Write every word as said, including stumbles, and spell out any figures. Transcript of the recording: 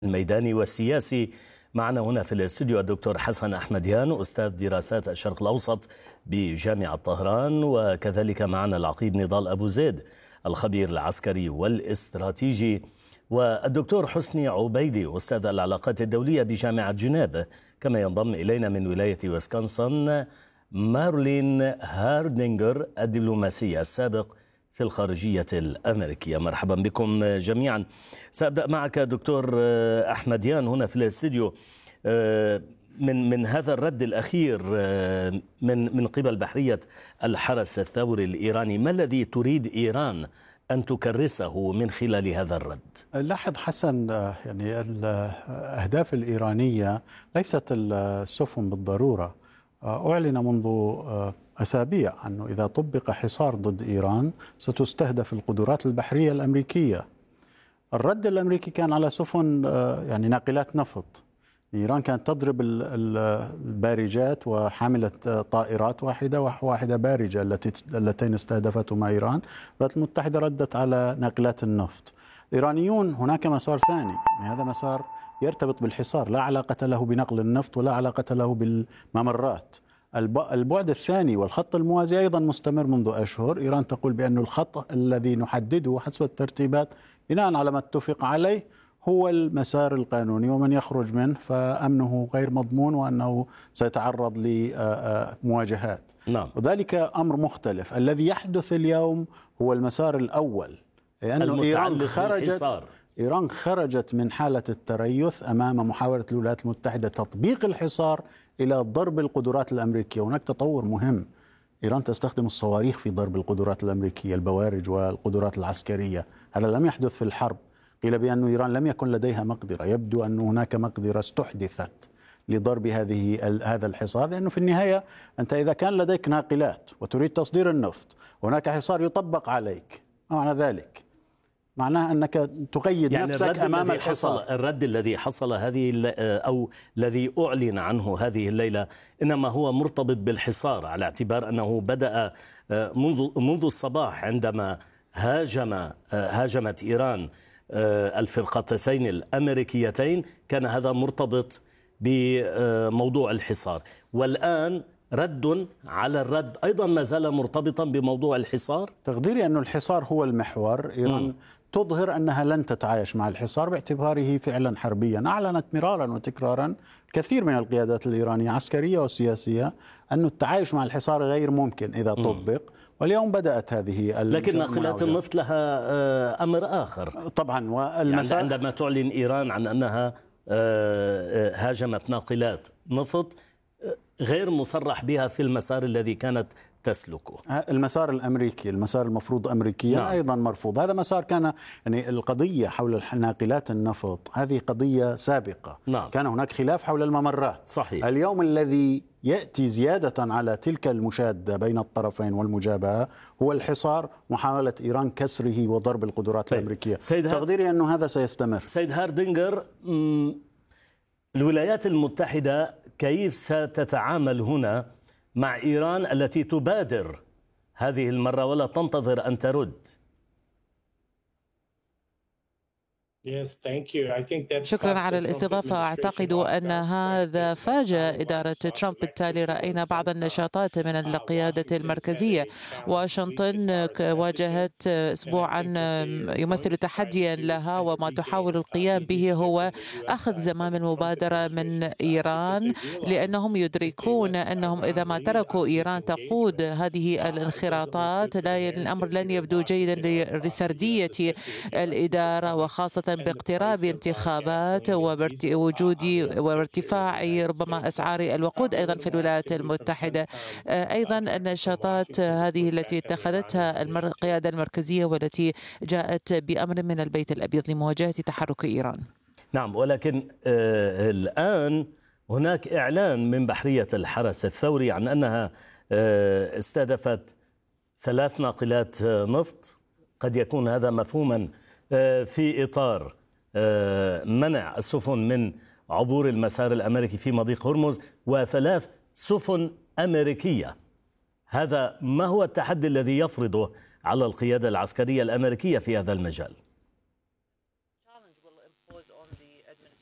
الميداني والسياسي. معنا هنا في الاستوديو الدكتور حسن أحمديان، أستاذ دراسات الشرق الأوسط بجامعة طهران، وكذلك معنا العقيد نضال أبو زيد الخبير العسكري والاستراتيجي، والدكتور حسني عبيدي أستاذ العلاقات الدولية بجامعة جنيف. كما ينضم إلينا من ولاية ويسكونسن مارلين هاردينغر الدبلوماسية السابق في الخارجية الأمريكية. مرحبا بكم جميعا. سأبدأ معك دكتور أحمديان هنا في الاستديو. من من هذا الرد الأخير من من قبل بحرية الحرس الثوري الإيراني، ما الذي تريد إيران أن تكرسه من خلال هذا الرد؟ لاحظ حسن، يعني الأهداف الإيرانية ليست السفن بالضرورة. أعلن منذ أسابيع أنه إذا طبق حصار ضد إيران ستستهدف القدرات البحرية الأمريكية. الرد الأمريكي كان على سفن يعني ناقلات نفط. إيران كانت تضرب البارجات وحاملة طائرات واحدة واحدة بارجة التي اللتين استهدفتهما إيران. الولايات المتحدة ردت على ناقلات النفط. الإيرانيون هناك مسار ثاني، يعني هذا مسار يرتبط بالحصار، لا علاقة له بنقل النفط ولا علاقة له بالممرات. البعد الثاني والخط الموازي أيضا مستمر منذ أشهر. إيران تقول بأن الخط الذي نحدده حسب الترتيبات بناء على ما اتفق عليه هو المسار القانوني، ومن يخرج منه فأمنه غير مضمون وأنه سيتعرض لمواجهات. نعم. وذلك أمر مختلف. الذي يحدث اليوم هو المسار الأول، لأنه إيران خرجت إيران خرجت من حالة التريث أمام محاولة الولايات المتحدة تطبيق الحصار إلى ضرب القدرات الأمريكية. هناك تطور مهم، إيران تستخدم الصواريخ في ضرب القدرات الأمريكية، البوارج والقدرات العسكرية. هذا لم يحدث في الحرب. قيل بأن إيران لم يكن لديها مقدرة، يبدو أن هناك مقدرة استحدثت لضرب هذه هذا الحصار، لأنه في النهاية أنت إذا كان لديك ناقلات وتريد تصدير النفط وهناك حصار يطبق عليك، ما معنى ذلك؟ معناه أنك تقيد يعني نفسك أمام الحصار. الرد الذي حصل هذه أو الذي أعلن عنه هذه الليلة إنما هو مرتبط بالحصار، على اعتبار أنه بدأ منذ منذ الصباح عندما هاجم هاجمت إيران الفرقتين الأمريكيتين. كان هذا مرتبط بموضوع الحصار، والآن رد على الرد أيضا ما زال مرتبطا بموضوع الحصار. تقديري أن الحصار هو المحور. إيران م. تظهر أنها لن تتعايش مع الحصار باعتباره فعلا حربيا. أعلنت مرارا وتكرارا كثير من القيادات الإيرانية عسكرية وسياسية أن التعايش مع الحصار غير ممكن إذا طبق، م. واليوم بدأت هذه. لكن ناقلات النفط لها أمر آخر طبعا. والمسار يعني عندما تعلن إيران عن أنها هاجمت ناقلات نفط غير مصرح بها في المسار الذي كانت تسلكه. المسار الأمريكي، المسار المفروض أمريكيا، نعم. أيضا مرفوض. هذا مسار كان يعني القضية حول ناقلات النفط هذه قضية سابقة، نعم. كان هناك خلاف حول الممرات. صحيح. اليوم الذي يأتي زيادة على تلك المشادة بين الطرفين والمجابهة هو الحصار، محاولة إيران كسره وضرب القدرات طيب. الأمريكية. تقديري أنه هذا سيستمر. سيد هاردينغر، الولايات المتحدة كيف ستتعامل هنا مع إيران التي تبادر هذه المرة ولا تنتظر أن ترد؟ شكرا على الاستضافة. أعتقد أن هذا فاجأ إدارة ترامب، بالتالي رأينا بعض النشاطات من القيادة المركزية. واشنطن واجهت أسبوعا يمثل تحديا لها، وما تحاول القيام به هو أخذ زمام المبادرة من إيران، لأنهم يدركون أنهم إذا ما تركوا إيران تقود هذه الانخراطات لا الأمر لن يبدو جيدا لسردية الإدارة، وخاصة باقتراب انتخابات ووجود وارتفاع ربما أسعار الوقود أيضا في الولايات المتحدة. أيضا النشاطات هذه التي اتخذتها القيادة المركزية والتي جاءت بأمر من البيت الأبيض لمواجهة تحرك إيران. نعم، ولكن آه الآن هناك إعلان من بحرية الحرس الثوري عن أنها آه استهدفت ثلاث ناقلات نفط. قد يكون هذا مفهوما في إطار منع السفن من عبور المسار الأمريكي في مضيق هرمز، وثلاث سفن أمريكية. هذا ما هو التحدي الذي يفرضه على القيادة العسكرية الأمريكية في هذا المجال؟